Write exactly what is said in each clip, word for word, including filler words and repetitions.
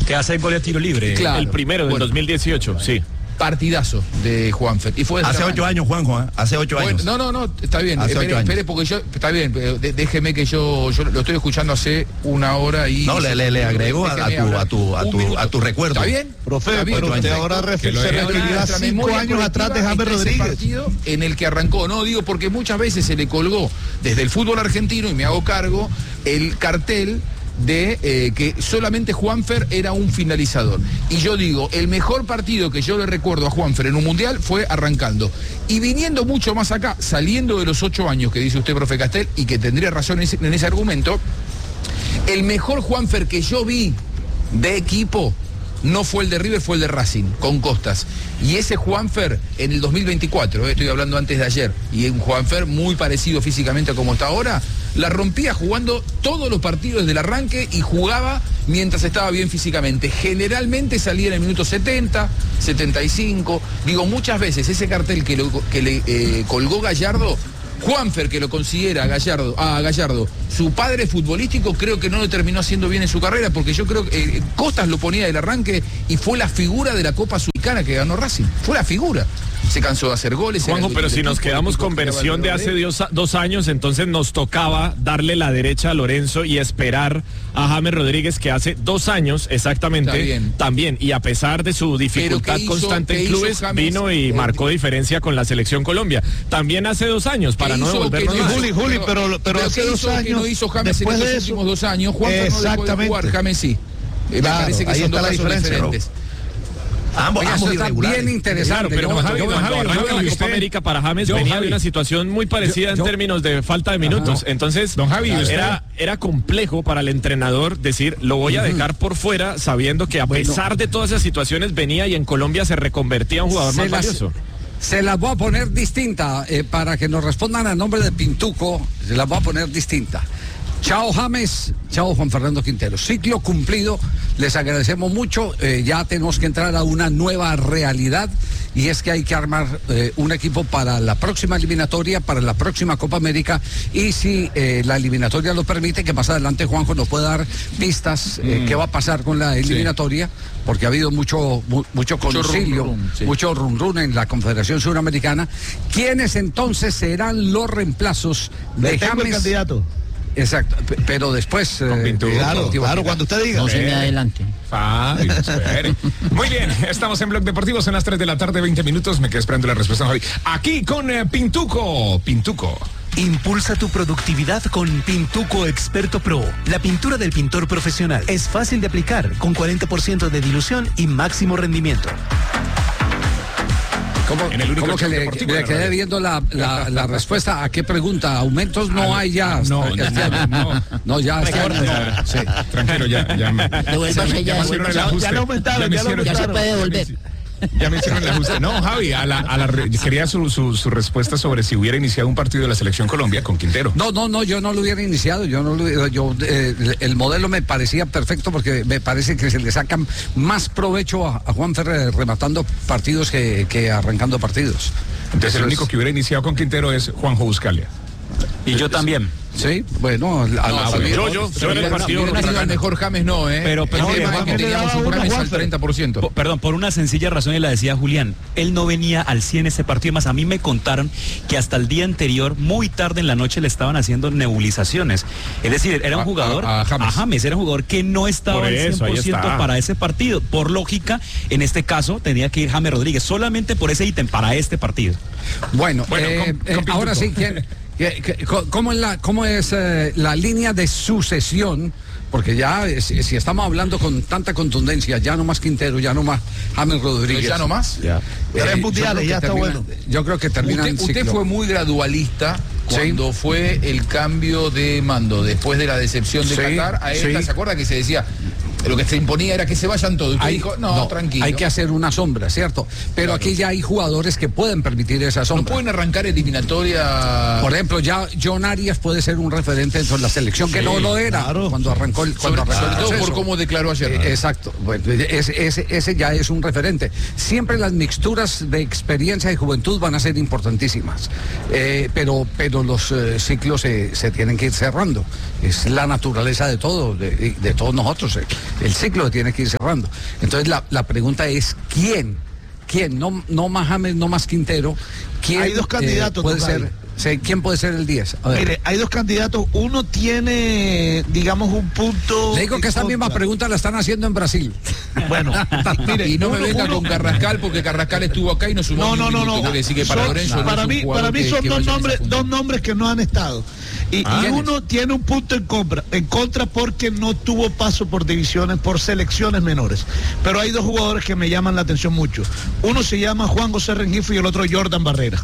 Que hace gol de tiro libre. Claro. El primero del Bueno. dos mil dieciocho, sí. Partidazo de Juanfer. Y fue Hace ocho años, Juanjo, ¿eh? Hace ocho bueno, años. no, no, no, está bien. Hace Espere, ocho años. espere, porque yo, está bien, pero de- déjeme que yo, yo lo estoy escuchando hace una hora y... No, le, le, le agrego a, a tu, a, tu, a, tu, a tu recuerdo. ¿Está bien? Profe, Está bien, pero usted perfecto. ahora refi- se Pero referirá nuestra cinco memoria años atrás de colectiva James está ese Rodríguez. partido en el que arrancó, no digo porque muchas veces se le colgó desde el fútbol argentino, y me hago cargo, el cartel de eh, que solamente Juanfer era un finalizador. Y yo digo, el mejor partido que yo le recuerdo a Juanfer en un mundial fue arrancando. Y viniendo mucho más acá, saliendo de los ocho años que dice usted, profe Castel, y que tendría razón en ese, en ese argumento, el mejor Juanfer que yo vi de equipo no fue el de River, fue el de Racing, con Costas. Y ese Juanfer en el dos mil veinticuatro, eh, estoy hablando antes de ayer, y un Juanfer muy parecido físicamente a como está ahora, la rompía jugando todos los partidos desde el arranque y jugaba mientras estaba bien físicamente. Generalmente salía en el minuto setenta, setenta y cinco. Digo, muchas veces ese cartel que, lo, que le eh, colgó Gallardo, Juanfer, que lo considera a Gallardo, a Gallardo su padre futbolístico, creo que no lo terminó haciendo bien en su carrera, porque yo creo que eh, Costas lo ponía del arranque y fue la figura de la Copa Sudamericana que ganó Racing. Fue la figura. Se cansó de hacer goles. Juanjo, era el pero si equipo, nos quedamos el equipo con que versión de era hace Valverde. dos, dos años, entonces nos tocaba darle la derecha a Lorenzo y esperar a James Rodríguez, que hace dos años exactamente Está bien. también, y a pesar de su dificultad ¿qué hizo- constante qué en hizo clubes, James? vino y Eh, marcó diferencia con la selección Colombia. También hace dos años, para ¿Qué no hizo devolvernos que no más. hizo? Juli, Juli, pero- pero hace ¿qué dos hizo que años, no hizo James en después estos de eso? últimos dos años? Juanfer no dejó de Exactamente. jugar, James sí. Eh, me Claro, parece que ahí son dos está la casos diferencia, diferentes. Ambos, Oiga, ambos eso está irregulares. bien interesante. Claro, pero Yo- don Javi, yo- cuando Javi, arranca Javi, la Copa usted- América para James yo, venía Javi, de una situación muy parecida yo- yo- en términos de falta de minutos. Ajá. Entonces, Don Javi, ¿usted? era, era complejo para el entrenador decir, lo voy a dejar por fuera, sabiendo que a Bueno. pesar de todas esas situaciones venía y en Colombia se reconvertía en un jugador Se más las- valioso. Se las voy a poner distinta eh, para que nos respondan a nombre de Pintuco. Se las voy a poner distinta. Chao James, chao Juan Fernando Quintero. Ciclo cumplido, les agradecemos mucho. Eh, ya tenemos que entrar a una nueva realidad y es que hay que armar eh, un equipo para la próxima eliminatoria, para la próxima Copa América, y si eh, la eliminatoria lo permite, que más adelante Juanjo nos pueda dar pistas eh, qué va a pasar con la eliminatoria, porque ha habido mucho mu- mucho concilio, rum rum, sí. mucho run run en la Confederación Suramericana. ¿Quiénes entonces serán los reemplazos de Le tengo el James? candidato. Exacto, pe- pero después... eh, Pintura. Claro, claro, cuando usted diga. No se me adelante. Fácil, espere. Muy bien, estamos en Blog Deportivo, son las tres de la tarde, veinte minutos. Me quedé esperando la respuesta, Javi. Aquí con eh, Pintuco. Pintuco. Impulsa tu productividad con Pintuco Experto Pro, la pintura del pintor profesional. Es fácil de aplicar, con cuarenta por ciento de dilución y máximo rendimiento. ¿Cómo, En el único cómo que show le, deportivo le de la quedé radio. viendo la, la, la respuesta a qué pregunta? ¿Aumentos no hay ya? No, Este no, año? no. No, ya este año no. Sí, tranquilo, ya, ya me. Devuélvase ya ya. me hicieron el Ya- ya ajuste. lo aumentaron, me ya lo hicieron- Ya se Claro. puede devolver. Ya me hicieron el ajuste. No, Javi, a la, a la re- quería su, su, su respuesta sobre si hubiera iniciado un partido de la Selección Colombia con Quintero. No, no, no, yo no lo hubiera iniciado, yo no lo hubiera- yo, eh, el modelo me parecía perfecto porque me parece que se le sacan más provecho a, a Juan Ferrer rematando partidos que, que arrancando partidos. Entonces el Eso único es- que hubiera iniciado con Quintero es Juanjo Buscalia. Y yo también. Sí, bueno, a la- No, a- también- yo- yo- yo en el hubiera- partido hubiera sido el mejor James no, ¿eh? Pero- pero- el tema Juanjo es que le teníamos daba un uno a James al Juanfer. treinta por ciento. Po- Perdón, por una sencilla razón, y la decía Julián, él no venía al cien ese partido, más a mí me contaron que hasta el día anterior, muy tarde en la noche, le estaban haciendo nebulizaciones. Es decir, era un A- jugador, a- a James. era un jugador que no estaba Por al eso, ahí cien por ciento está. para ese partido. Por lógica, en este caso, tenía que ir James Rodríguez, solamente por ese ítem, para este partido. Bueno, Bueno, eh, con- eh, con ahora sí, Pintuco. ¿quién- qué- qué- co- ¿cómo es, la, cómo es eh, la línea de sucesión? Porque ya, eh, si, si estamos hablando con tanta contundencia, ya no más Quintero, ya no más James Rodríguez. ¿Ya no más? Ya. Tres Eh, yo mundiales, creo que ya está termina- bueno. Yo creo que termina Usted, el usted ciclo. fue muy gradualista cuando fue el cambio de mando después de la decepción de Sí, Qatar a esta. sí. ¿Se acuerda que se decía? Lo que se imponía era que se vayan todos. Y usted Hay, dijo, no, tranquilo. hay que hacer una sombra, ¿cierto? Pero aquí ya hay jugadores que pueden permitir esa No sombra. pueden arrancar eliminatoria. Por ejemplo, ya John Arias puede ser un referente dentro de la selección, que no lo era claro. cuando arrancó el sobre, cuando arrancó sobre el todo por proceso. cómo declaró ayer. Eh, Exacto, bueno, ese, ese, ese ya es un referente. Siempre las mixturas de experiencia y juventud van a ser importantísimas, Eh, pero, pero los eh, ciclos se, se tienen que ir cerrando. Es la naturaleza de todo, de, de todos nosotros. eh. el ciclo tiene que ir cerrando. Entonces la, la pregunta es, ¿quién? ¿Quién? No, no más James, no más Quintero. ¿Quién, Hay dos candidatos, eh, puede Tocayo. ser? Sí, ¿quién puede ser el diez? A ver. Mire, hay dos candidatos. Uno tiene, digamos, un punto. Le digo que esta misma pregunta la están haciendo en Brasil. Bueno, mire, Y no me uno- venga uno- con Carrascal, porque Carrascal estuvo acá y no sumó No, ni no, un no, minuto. no. Quiere decir que para Son- Lorenzo no para es un mí, jugador para mí que- son que dos vaya en esa nombres, función. dos nombres que no han estado. Y, Ah. y uno tiene un punto en contra, en contra porque no tuvo paso por divisiones, por selecciones menores. Pero hay dos jugadores que me llaman la atención mucho. Uno se llama Juan José Rengifo y el otro Jordan Barrera.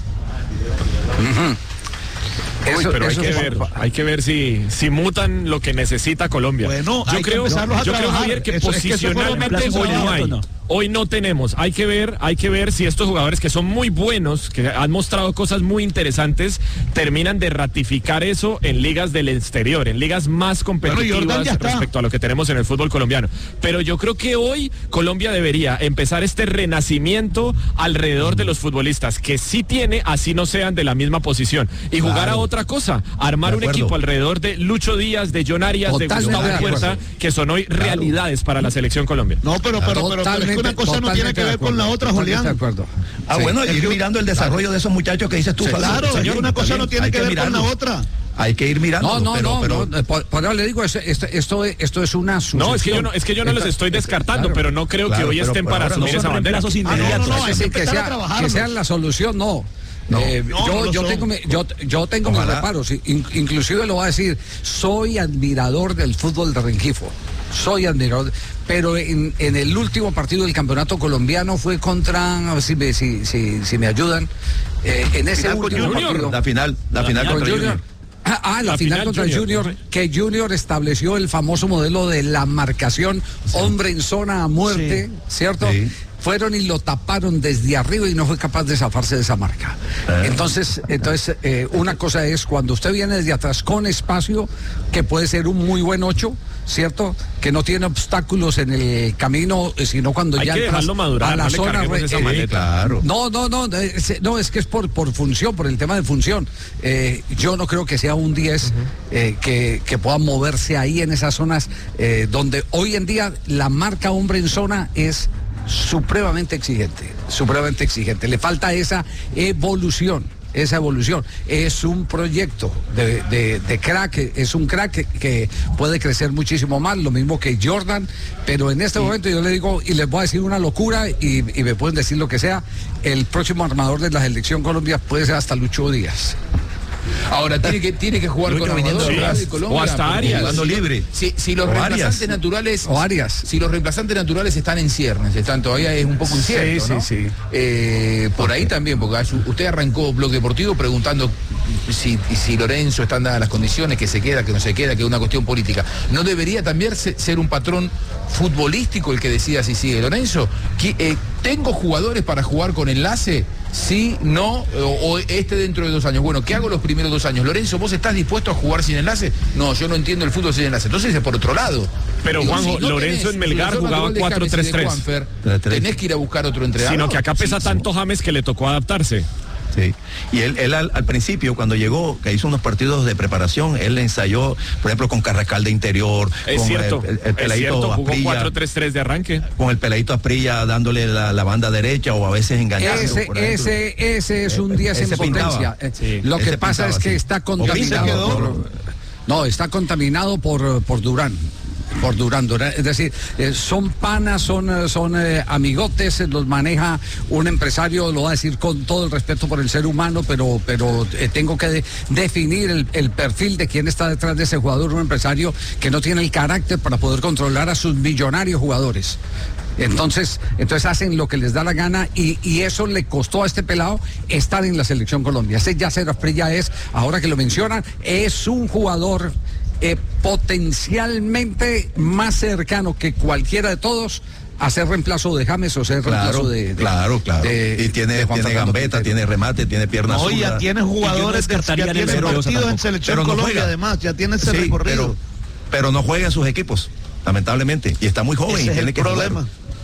Uy, Eso- pero hay eso que es- ver, hay que ver si, si mutan lo que necesita Colombia. Bueno, yo hay que creo, empezarlos a yo creo, trabajar. Javier, que Eso- es que eso fue lo que posicionalmente empezó hoy no a- hay. no. Hoy no tenemos. Hay que ver, hay que ver si estos jugadores que son muy buenos, que han mostrado cosas muy interesantes, terminan de ratificar eso en ligas del exterior, en ligas más competitivas Jordan ya está. respecto a lo que tenemos en el fútbol colombiano. Pero yo creo que hoy Colombia debería empezar este renacimiento alrededor de los futbolistas que sí tiene, así no sean de la misma posición, y jugar Claro. a otra cosa, armar De un acuerdo. equipo alrededor de Lucho Díaz, de John Arias, Totalmente de de Gustavo acuerdo. Puerta, que son hoy realidades para la selección Colombia. No, pero, pero, pero, pero es que una cosa no tiene totalmente que de ver con acuerdo, la otra, totalmente Julián. de acuerdo. Ah, Sí. bueno, Es ir que- mirando el desarrollo de esos muchachos que dices tú. Sí, Fabio. claro, Señor, es que una está cosa bien, no tiene hay que ver con mirarlo. la otra. Hay que ir mirando. No, no, pero, no, pero, no, por, por ahora le digo, esto, esto, esto, esto es una No, es que yo no, es que yo no los Esta- estoy descartando, claro. pero no creo que Claro, hoy pero estén por para ahora no asumir esa son bandera. reemplazos Ah, no, no, inmediatos. no, Es hay que decir, que, empezar a sea, trabajarlos. que sean la solución, no. No. Eh, No, yo, no lo yo son. tengo, mi- yo, yo tengo mis Ojalá. reparos, in- inclusive lo voy a decir, soy admirador del fútbol de Rengifo, soy admirador, pero en, en el último partido del campeonato colombiano fue contra, a ver si me, si, si, si me ayudan, eh, en ese Final con último Junior, partido. La final, la La final final Con contra Junior. Junior. Ah, ah, la, La final, final contra Junior. Junior, que Junior estableció el famoso modelo de la marcación hombre en zona a muerte, ¿cierto? Sí. Fueron y lo taparon desde arriba y no fue capaz de zafarse de esa marca. Ah. Entonces, entonces eh, una cosa es cuando usted viene desde atrás con espacio, que puede ser un muy buen ocho, ¿cierto? Que no tiene obstáculos en el camino, eh, sino cuando Hay ya que entras dejarlo madurar, a la no le zona carguemos re- esa eh, maleta. Claro. no, no, no, es, no, es que es por, por función, por el tema de función. Eh, yo no creo que sea un diez eh, que, que pueda moverse ahí en esas zonas eh, donde hoy en día la marca hombre en zona es supremamente exigente, supremamente exigente. Le falta esa evolución. Esa evolución es un proyecto de, de- de crack, es un crack que, que puede crecer muchísimo más, lo mismo que Jordan, pero en este momento yo le digo y les voy a decir una locura y, y me pueden decir lo que sea, el próximo armador de la selección Colombia puede ser hasta Lucho Díaz. Ahora, tiene que, tiene que jugar Lucho con viniendo armadores de de atrás. Colombia, O hasta porque Arias. Jugando si- libre. Si, si los O reemplazantes Arias. naturales. O Arias. Si los reemplazantes naturales están en ciernes, están todavía es un poco incierto, Sí, ¿no? sí, sí. Eh, por ahí también, porque usted arrancó Blog Deportivo preguntando si, si Lorenzo están dadas las condiciones, que se queda, que no se queda, que es una cuestión política. ¿No debería también se- ser un patrón futbolístico el que decida si sigue Lorenzo? Que, eh, ¿Tengo jugadores para jugar con enlace? Sí, no, o, o este dentro de dos años. Bueno, ¿qué hago los primeros dos años? Lorenzo, ¿vos estás dispuesto a jugar sin enlace? No, yo no entiendo el fútbol sin enlace. Entonces es por otro lado. Pero, Juanjo, no Lorenzo tenés en Melgar sucesor jugaba natural de cuatro James y tres de tres. Juanfer, tres tres. tenés que ir a buscar otro entrenador. Sino que acá pesa Sí, tanto James que le tocó adaptarse. Sí. Y él, él al, al principio, cuando llegó, que hizo unos partidos de preparación, él ensayó, por ejemplo, con Carrascal de interior, Es con cierto, el, el- el es peladito cierto, jugó Asprilla, cuatro tres tres de arranque. con el peladito Asprilla dándole la, la banda derecha o a veces engañando. Ese, por ejemplo. ese, ese es un diez en Ese pintaba. potencia. Eh, Sí. Lo que Ese pasa pintaba, es que sí. está O contaminado. quedó. por- no, está contaminado por, por Durán. Por Durán, Durán. Es decir, eh, son panas, son, eh, son eh, amigotes, eh, los maneja un empresario, lo va a decir con todo el respeto por el ser humano, pero, pero eh, tengo que de- definir el, el perfil de quién está detrás de ese jugador, un empresario que no tiene el carácter para poder controlar a sus millonarios jugadores. Entonces, entonces hacen lo que les da la gana y, y eso le costó a este pelado estar en la selección Colombia. Ese Yasser Asprilla es, ahora que lo mencionan, es un jugador eh, potencialmente más cercano que cualquiera de todos a ser reemplazo de James o ser Claro, reemplazo de, de- claro, claro. de- y tiene, de Juan tiene Fernando gambeta, Quintero. tiene remate, tiene pierna No, ya zurda. tiene Y yo no jugadores, de- descartaría ya a tiene Nelson Mendoza partidos en tampoco. selección Pero no Colombia, juega. además, ya tiene ese Sí, recorrido. pero, pero no juega en sus equipos, lamentablemente. Y está muy joven. Ese y es tiene el que jugar. problema.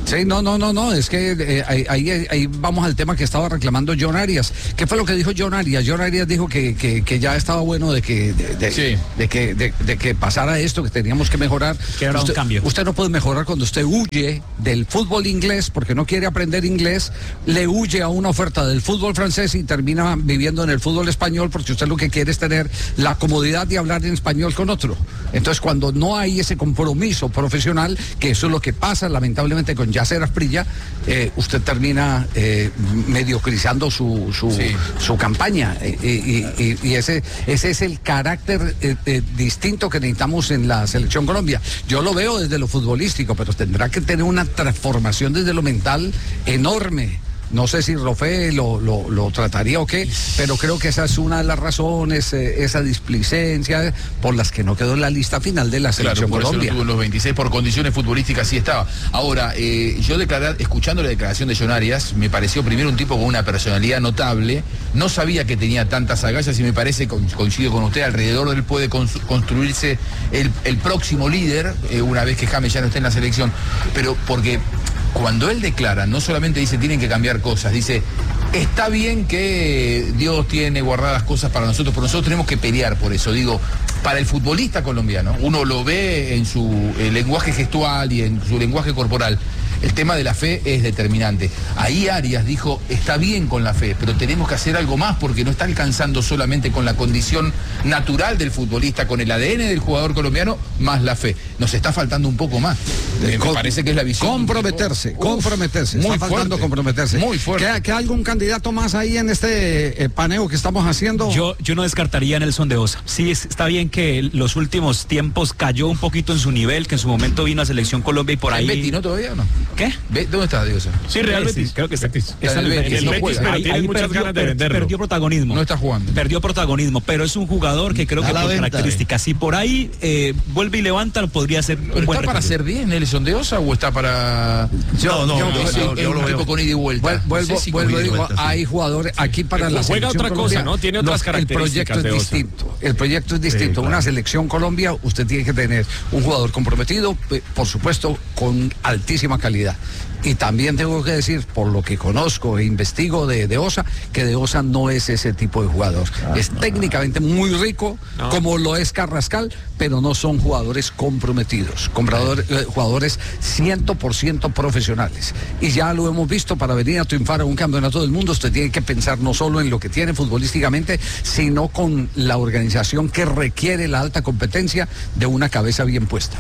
Sí, no, no, no, no, es que eh, ahí, ahí, ahí vamos al tema que estaba reclamando John Arias. ¿Qué fue lo que dijo John Arias? John Arias dijo que, que, que ya estaba bueno de que de, de, Sí. de que de, de que pasara esto, que teníamos que mejorar. Que era un usted, cambio. Usted no puede mejorar cuando usted huye del fútbol inglés porque no quiere aprender inglés, le huye a una oferta del fútbol francés y termina viviendo en el fútbol español porque usted lo que quiere es tener la comodidad de hablar en español con otro. Entonces, cuando no hay ese compromiso profesional, que eso es lo que pasa lamentablemente con Yasser Asprilla, eh, usted termina eh, mediocrizando su, su, Sí. su campaña. Eh, y, y- y ese, ese es el carácter eh, eh, distinto que necesitamos en la selección Colombia. Yo lo veo desde lo futbolístico, pero tendrá que tener una transformación desde lo mental enorme. No sé si Rofé lo, lo, lo trataría o qué, pero creo que esa es una de las razones, eh, esa displicencia por las que no quedó en la lista final de la Claro, selección por eso no Colombia. tuvo los veintiséis, por condiciones futbolísticas sí estaba. Ahora, eh, yo declarar, escuchando la declaración de John Arias, me pareció primero un tipo con una personalidad notable, no sabía que tenía tantas agallas y me parece, co- coincido con usted, alrededor de él puede cons- construirse el, el próximo líder, eh, una vez que James ya no esté en la selección, pero porque cuando él declara, no solamente dice tienen que cambiar cosas, dice está bien que Dios tiene guardadas cosas para nosotros, pero nosotros tenemos que pelear por eso. Digo, para el futbolista colombiano, uno lo ve en su eh, lenguaje gestual y en su lenguaje corporal. El tema de la fe es determinante. Ahí Arias dijo, está bien con la fe, pero tenemos que hacer algo más porque no está alcanzando solamente con la condición natural del futbolista, con el A D N del jugador colombiano, más la fe. Nos está faltando un poco más. Eh, me parece que es la visión. Comprometerse, Uf, comprometerse. muy Está faltando fuerte, comprometerse. muy fuerte. ¿Queda, queda algún candidato más ahí en este eh, paneo que estamos haciendo? Yo, yo no descartaría a Nelson de Osa. Sí, es- está bien que los últimos tiempos cayó un poquito en su nivel, que en su momento vino a Selección Colombia y por ¿Está en ahí... Betis, no todavía o no? ¿Qué? Ve- ¿Dónde está, Diego? Sí, Real Betis. Betis, creo que está. Está Está en el Betis, en el no Betis, juega. pero Ahí, tiene ahí muchas perdió, ganas de per- venderlo. perdió protagonismo. No está jugando. Perdió protagonismo, pero es un jugador que creo A que la por venta, características, si por ahí eh, vuelve y levanta, podría ser un ¿Pero buen está para recambio. hacer diez Nelson de Osa o está para...? No, no, Yo- yo- es- yo- es yo un lo tipo veo. con ida y vuelta. Vuel- Vuelvo, No sé si vuelvo con ida y digo, vuelta, sí. hay jugadores aquí para Juega la selección otra cosa, Colombia, ¿no? Tiene otras los- El proyecto características es de Osa. distinto. El proyecto es distinto. claro. Una selección Colombia, usted tiene que tener un jugador comprometido, eh, por supuesto, con altísima calidad. Y también tengo que decir, por lo que conozco e investigo de, de Osa, que de Osa no es ese tipo de jugador. Es técnicamente muy rico, No. como lo es Carrascal, pero no son jugadores comprometidos, comprador- eh, jugadores cien por ciento profesionales. Y ya lo hemos visto, para venir a triunfar a un campeonato del mundo, usted tiene que pensar no solo en lo que tiene futbolísticamente, sino con la organización que requiere la alta competencia de una cabeza bien puesta.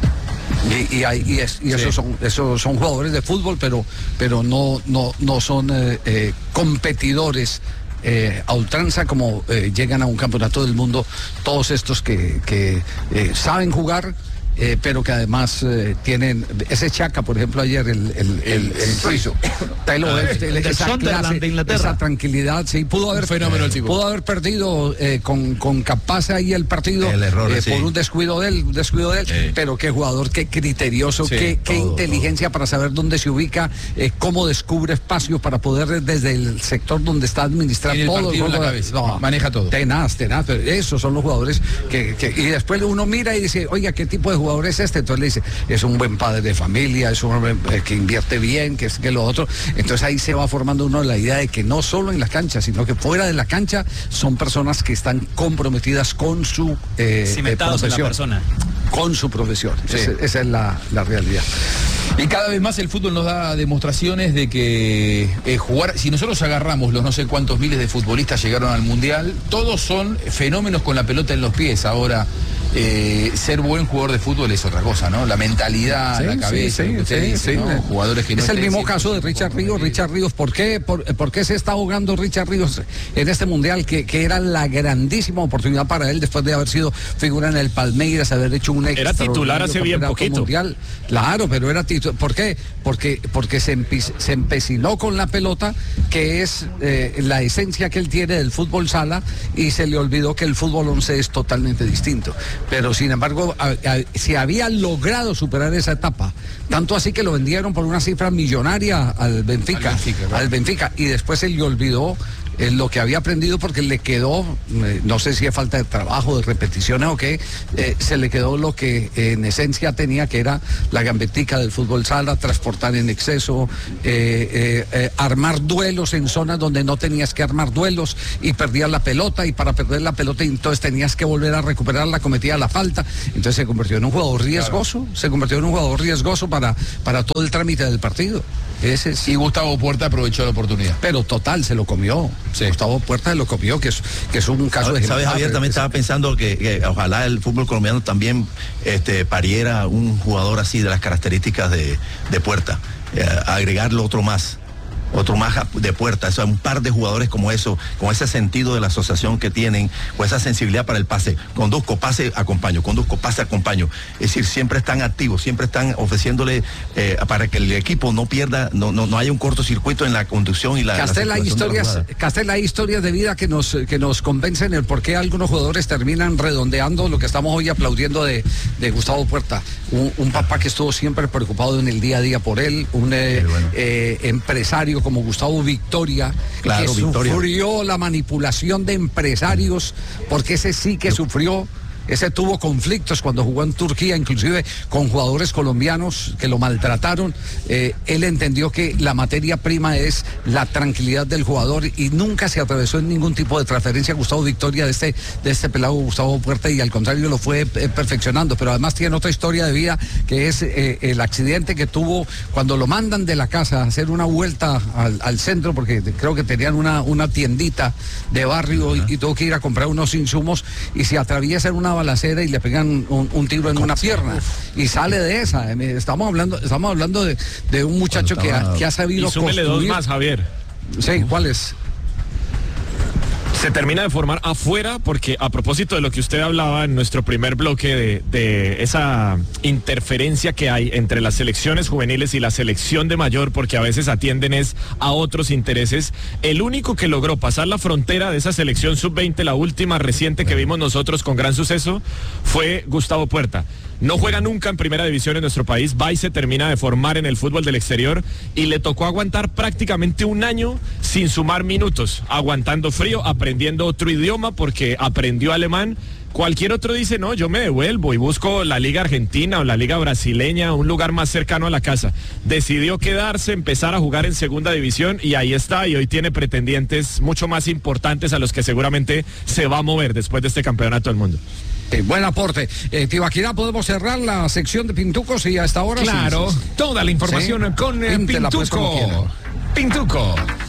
Y, y, hay- y es- y esos, son, esos son jugadores de fútbol, pero, pero no, no, no son eh, eh, competidores eh, a ultranza como eh, llegan a un campeonato del mundo todos estos que, que eh, saben jugar. eh, pero que además eh, tienen ese Chaca, por ejemplo, ayer el, el, el, el suizo, Taylor, este, el del esa, Sunderland clase, de Inglaterra. esa tranquilidad, sí, pudo haber, Un fenómeno el tipo. pudo haber perdido eh, con, con Capaz ahí el partido El error, eh, sí. por un descuido de él, un descuido de él, Sí. pero qué jugador, qué criterioso, Sí, qué, qué todo, inteligencia para saber dónde se ubica, eh, cómo descubre espacios para poder desde el sector donde está administrar Tiene el todo partido en la juego. cabeza, maneja todo. Tenaz, tenaz, pero esos son los jugadores que, que- y después uno mira y dice, oiga, ¿qué tipo de jugador es este? Entonces le dice, es un buen padre de familia, es un hombre eh, que invierte bien, que es que lo otro. Entonces ahí se va formando uno la idea de que no solo en la cancha, sino que fuera de la cancha son personas que están comprometidas con su eh, Cimentados eh, en la profesión. persona. Con su profesión. Sí. Esa, esa es la, la realidad. Y cada vez más el fútbol nos da demostraciones de que eh, jugar, si nosotros agarramos los no sé cuántos miles de futbolistas llegaron al Mundial, todos son fenómenos con la pelota en los pies. Ahora, eh, ser buen jugador de fútbol es otra cosa, ¿no? La mentalidad, Sí, la sí, cabeza, sí, lo que usted sí, dice, sí. ¿no? Jugadores que no es el estén mismo siempre caso de Richard Ríos. Richard Ríos, ¿por qué, por, por qué se está ahogando Richard Ríos en este mundial? Que, que era la grandísima oportunidad para él después de haber sido figura en el Palmeiras, haber hecho un Era titular hace bien campeonato poquito. mundial. Claro, pero era titular. ¿Por qué? Porque, porque se, empe- se empecinó con la pelota, que es eh, la esencia que él tiene del fútbol sala, y se le olvidó que el fútbol once es totalmente distinto. Pero sin embargo, a- a- se había logrado superar esa etapa. Tanto así que lo vendieron por una cifra millonaria al Benfica. Al Benfica, claro. al Benfica, y después se le olvidó eh, lo que había aprendido porque le quedó, eh, no sé si es falta de trabajo, de repeticiones o qué, eh, se le quedó lo que eh, en esencia tenía, que era la gambetica del fútbol sala, transportar en exceso, eh, eh, eh, armar duelos en zonas donde no tenías que armar duelos y perdías la pelota, y para perder la pelota entonces tenías que volver a recuperarla, cometía la falta, entonces se convirtió en un jugador riesgoso, claro. se convirtió en un jugador riesgoso para, para todo el trámite del partido. Ese es... Y Gustavo Puerta aprovechó la oportunidad. Pero total, se lo comió. Sí. Gustavo Puerta se lo comió, que es, que es un caso de... ¿Sabes, Javier? También estaba pensando que, que ojalá el fútbol colombiano también este, pariera un jugador así de las características de, de Puerta. Eh, agregarle otro más. Otro más de Puerta, o sea, un par de jugadores como eso, con ese sentido de la asociación que tienen, con esa sensibilidad para el pase. Conduzco, pase, acompaño, conduzco, pase, acompaño. Es decir, siempre están activos, siempre están ofreciéndole eh, para que el equipo no pierda, no, no, no haya un cortocircuito en la conducción y la. Castel, hay historias, Castel, hay historias de vida que nos, que nos convencen el por qué algunos jugadores terminan redondeando lo que estamos hoy aplaudiendo de, de Gustavo Puerta. Un, un papá que estuvo siempre preocupado en el día a día por él, un eh, bueno. eh, empresario como Gustavo Victoria, claro, que Victoria. sufrió la manipulación de empresarios, porque ese sí que sufrió. Ese tuvo conflictos cuando jugó en Turquía, inclusive con jugadores colombianos que lo maltrataron. Eh, él entendió que la materia prima es la tranquilidad del jugador y nunca se atravesó en ningún tipo de transferencia a Gustavo Victoria de este, de este pelado Gustavo Puerta, y al contrario lo fue eh, perfeccionando. Pero además tiene otra historia de vida, que es eh, el accidente que tuvo cuando lo mandan de la casa a hacer una vuelta al, al centro, porque creo que tenían una, una tiendita de barrio y, y tuvo que ir a comprar unos insumos y se atraviesa en una balacera y le pegan un, un tiro en una pierna y sale de esa. Estamos hablando, estamos hablando de, de un muchacho que ha, que ha sabido y súmele construir. dos más, Javier. Sí, ¿cuál es? Se termina de formar afuera, porque a propósito de lo que usted hablaba en nuestro primer bloque de, de esa interferencia que hay entre las selecciones juveniles y la selección de mayor, porque a veces atienden es a otros intereses, el único que logró pasar la frontera de esa selección sub veinte, la última reciente que vimos nosotros con gran suceso, fue Gustavo Puerta. No juega nunca en primera división en nuestro país, va y se termina de formar en el fútbol del exterior y le tocó aguantar prácticamente un año sin sumar minutos, aguantando frío, aprendiendo otro idioma porque aprendió alemán. Cualquier otro dice, no, yo me devuelvo y busco la liga argentina o la liga brasileña, un lugar más cercano a la casa. Decidió quedarse, empezar a jugar en segunda división y ahí está, y hoy tiene pretendientes mucho más importantes a los que seguramente se va a mover después de este campeonato del mundo. Eh, buen aporte. Eh, Tibaquirá, podemos cerrar la sección de Pintucos y hasta ahora. Claro, sí, sí, sí. toda la información ¿Sí? con eh, Píntela, pues, como Pintuco. quiera. Pintuco.